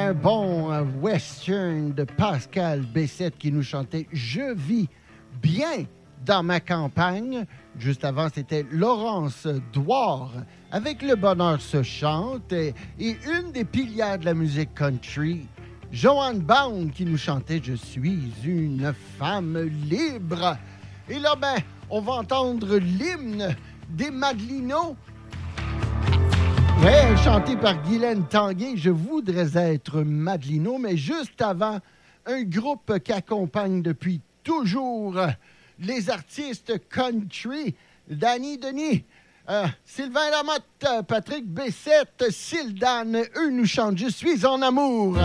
un bon western de Pascal Bessette qui nous chantait « Je vis bien dans ma campagne ». Juste avant, c'était Laurence Douard avec Le bonheur se chante et une des pilières de la musique country, Joanne Baum, qui nous chantait « Je suis une femme libre ». Et là, on va entendre l'hymne des Madelinos. Ouais, chanté par Guylaine Tanguay, « Je voudrais être Madelino », mais juste avant, un groupe qui accompagne depuis toujours les artistes country, Danny Denis, Sylvain Lamotte, Patrick Bessette, Sildane, eux nous chantent « Je suis en amour ».